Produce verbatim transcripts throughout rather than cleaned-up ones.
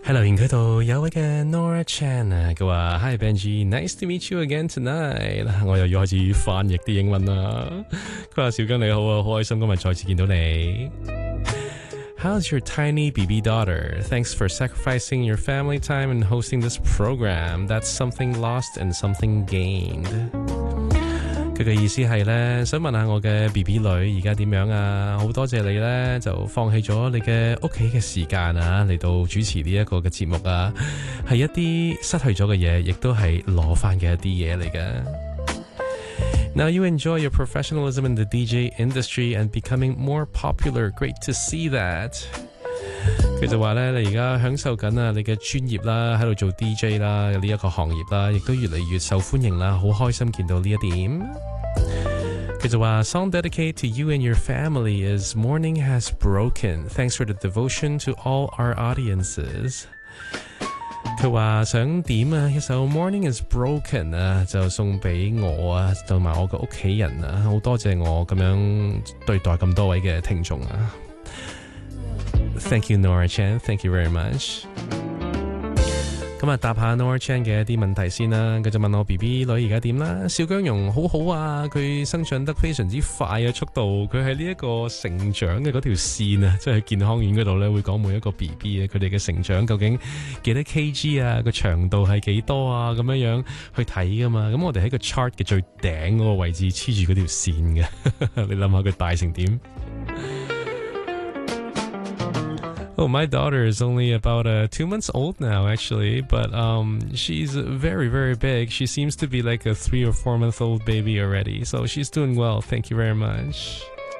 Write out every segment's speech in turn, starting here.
喺留言區度有位嘅 Nora Chan 啊，佢話 Hi Benji，nice to meet you again tonight。我又要開始翻譯啲英文啦。佢話小姜你好啊，好開心今日再次見到你。How's your tiny baby daughter? Thanks for sacrificing your family time and hosting this program. That's something lost and something gained. 佢嘅意思係咧，想問下我嘅 B B 女而家點樣啊？好多謝你咧，就放棄咗你嘅屋企嘅時間啊，嚟到主持呢一個嘅節目啊，係一啲失去咗嘅嘢，亦都係攞翻嘅一啲嘢嚟嘅。Now you enjoy your professionalism in the D J industry and becoming more popular. Great to see that. 佢就話咧，你而家享受緊啊，你嘅專業啦，喺度做 D J 啦，呢一個行業啦，亦都越嚟越受歡迎啦，好開心見到呢一點。佢就話 Song dedicated to you and your family is Morning Has Broken. Thanks for the devotion to all our audiences. 佢話想點啊一首 Morning Is Broken 啊，就送俾我啊，同埋我嘅屋企人啊，好多謝我咁樣對待咁多位嘅聽眾啊。Thank you Nora Chan, thank you very much。 咁啊答下 Nora Chan 嘅一啲問題先啦。佢就問我 B B 女而家點啦？小姜蓉好好啊，佢生長得非常之快嘅速度，佢喺呢一個成長嘅嗰條線啊，即係健康院嗰度咧會講每一個 B B 啊，佢哋嘅成長究竟幾多 kg 啊，個長度係幾多啊，咁樣樣去睇噶嘛。咁我哋喺個 chart 嘅最頂嗰個位置黐住嗰條線嘅，你諗下佢大成點？Oh, my daughter is only about uh, two months old now, actually, but um, she's very, very big. She seems to be like a three or four month old baby already, so she's doing well. Thank you very much.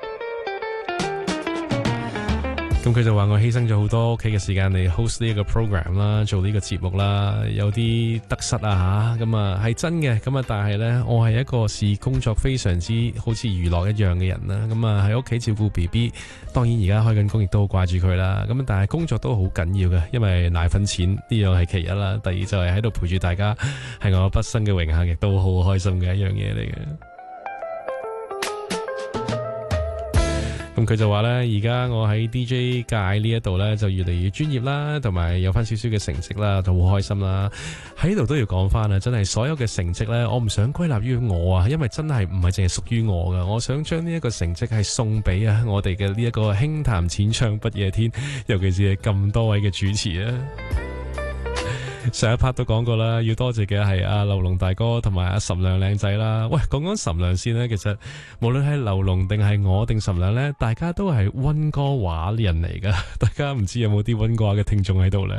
咁佢就話我犧牲咗好多屋企嘅時間嚟 host 呢一個 program 啦，做呢個節目啦，有啲得失啊吓，咁啊係真嘅，咁啊但係呢，我係一個視工作非常之好似娛樂一樣嘅人啦，咁啊喺屋企照顧 B B， 當然而家開緊工亦都好掛住佢啦，咁但係工作都好緊要嘅，因為奶粉錢呢樣係其一啦，第二就係喺度陪住大家，係我畢生嘅榮幸，亦都好開心嘅一樣嘢嚟嘅。咁佢就話咧，而家我喺 D J 界呢一度咧就越嚟越專業啦，同埋有翻少少嘅成績啦，就好開心啦。喺度都要講翻啊，真係所有嘅成績咧，我唔想歸納於我啊，因為真係唔係淨係屬於我噶，我想將呢一個成績係送俾啊我哋嘅呢一個輕談淺唱不夜天，尤其是係咁多位嘅主持啊。上一 part 都講過啦，要多謝嘅係阿劉龍大哥同埋阿岑亮靚仔啦。喂，講講岑亮先呢，其實無論係劉龍定係我定岑亮呢，大家都係溫哥華人嚟噶。大家唔知有冇啲溫哥華嘅聽眾喺度呢？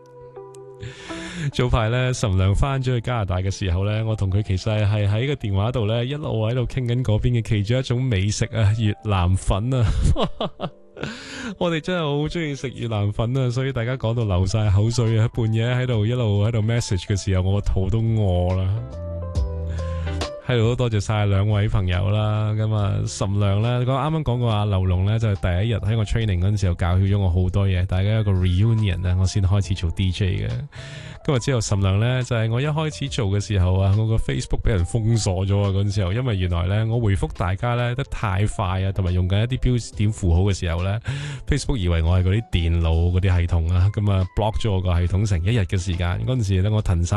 早排呢，岑亮翻咗去加拿大嘅時候呢，我同佢其實係喺個電話度呢，一路喺度傾緊嗰邊嘅其中一種美食啊，越南粉啊。我哋真係好中意食越南粉啊，所以大家講到流晒口水啊，半夜喺度一路喺度 message 嘅時候，我個肚都餓啦。喺度都多謝晒兩位朋友啦，咁啊岑亮咧，我啱啱講過阿劉龍咧，就係第一日喺我 training 嗰陣時候教曉咗我好多嘢，大家有一個 reunion 啊，我先開始做 D J 嘅。今日之後岑亮咧就係、是、我一開始做嘅時候啊，我個 Facebook 俾人封鎖咗啊，嗰陣時候，因為原來咧我回覆大家咧得太快啊，同埋用緊一啲標點符號嘅時候咧 ，Facebook 以為我係嗰啲電腦嗰啲系統啊，咁啊 block 咗我個系統成一日嘅時間，嗰陣時咧我騰晒